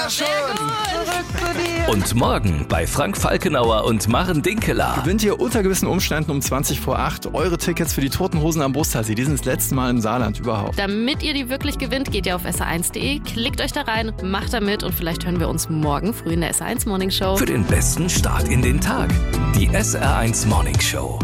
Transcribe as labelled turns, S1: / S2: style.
S1: Sehr gut.
S2: Und morgen bei Frank Falkenauer und Maren Dinkeler.
S3: Gewinnt ihr unter gewissen Umständen um 20 vor 8 eure Tickets für die Toten Hosen am Brusthasi. Die sind das letzte Mal im Saarland überhaupt.
S1: Damit ihr die wirklich gewinnt, geht ihr auf sr1.de, klickt euch da rein, macht da mit und vielleicht hören wir uns morgen früh in der SR1 Morning Show.
S2: Für den besten Start in den Tag. Die SR1 Morning Show.